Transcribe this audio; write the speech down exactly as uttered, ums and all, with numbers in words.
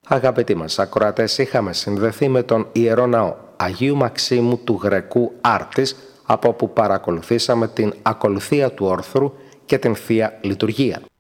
Αγαπητοί μας ακροατές, είχαμε συνδεθεί με τον Ιερό Ναό Αγίου Μαξίμου του Γρεκού Άρτης, από όπου παρακολουθήσαμε την ακολουθία του όρθρου και την Θεία Λειτουργία.